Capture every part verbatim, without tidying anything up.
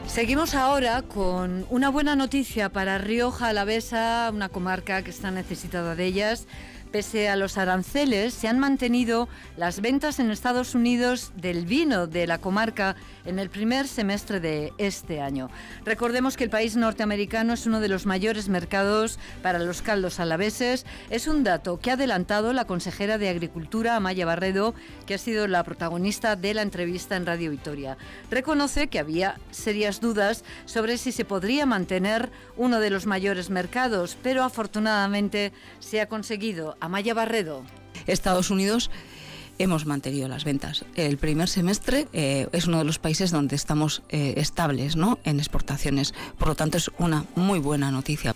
Seguimos ahora con una buena noticia para Rioja Alavesa, una comarca que está necesitada de ellas. Pese a los aranceles, se han mantenido las ventas en Estados Unidos del vino de la comarca en el primer semestre de este año. Recordemos que el país norteamericano es uno de los mayores mercados para los caldos alaveses. Es un dato que ha adelantado la consejera de Agricultura, Amaya Barredo, que ha sido la protagonista de la entrevista en Radio Vitoria. Reconoce que había serias dudas sobre si se podría mantener uno de los mayores mercados, pero afortunadamente se ha conseguido. Amaya Barredo. Estados Unidos hemos mantenido las ventas. El primer semestre eh, es uno de los países donde estamos eh, estables, ¿no?, en exportaciones. Por lo tanto, es una muy buena noticia.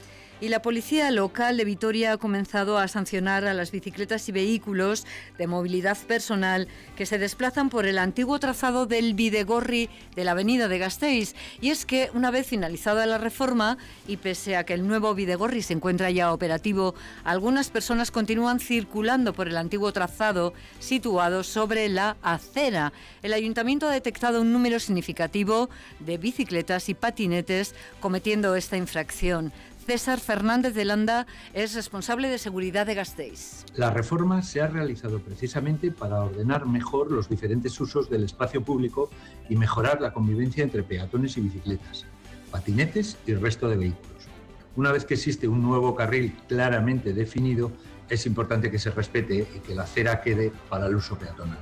Y la policía local de Vitoria ha comenzado a sancionar a las bicicletas y vehículos de movilidad personal que se desplazan por el antiguo trazado del Bidegorri de la avenida de Gasteiz. Y es que una vez finalizada la reforma y pese a que el nuevo Bidegorri se encuentra ya operativo, algunas personas continúan circulando por el antiguo trazado situado sobre la acera. El ayuntamiento ha detectado un número significativo de bicicletas y patinetes cometiendo esta infracción. César Fernández de Landa es responsable de seguridad de Gasteiz. La reforma se ha realizado precisamente para ordenar mejor los diferentes usos del espacio público y mejorar la convivencia entre peatones y bicicletas, patinetes y el resto de vehículos. Una vez que existe un nuevo carril claramente definido, es importante que se respete y que la acera quede para el uso peatonal.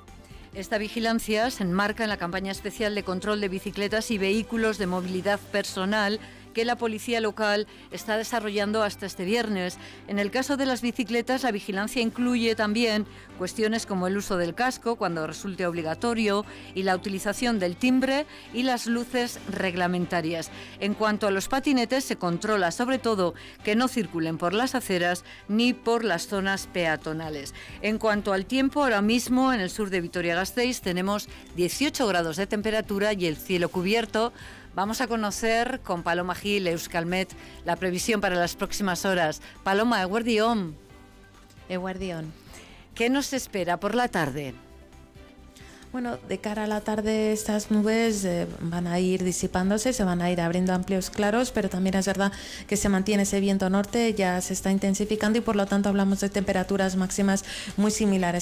Esta vigilancia se enmarca en la campaña especial de control de bicicletas y vehículos de movilidad personal que la policía local está desarrollando hasta este viernes. En el caso de las bicicletas, la vigilancia incluye también cuestiones como el uso del casco cuando resulte obligatorio y la utilización del timbre y las luces reglamentarias. En cuanto a los patinetes, se controla sobre todo que no circulen por las aceras ni por las zonas peatonales. En cuanto al tiempo, ahora mismo en el sur de Vitoria-Gasteiz tenemos dieciocho grados de temperatura y el cielo cubierto. Vamos a conocer con Paloma Gil, Euskalmet, la previsión para las próximas horas. Paloma, eguerdión. Eguerdión. ¿Qué nos espera por la tarde? Bueno, de cara a la tarde estas nubes eh, van a ir disipándose, se van a ir abriendo amplios claros, pero también es verdad que se mantiene ese viento norte, ya se está intensificando y por lo tanto hablamos de temperaturas máximas muy similares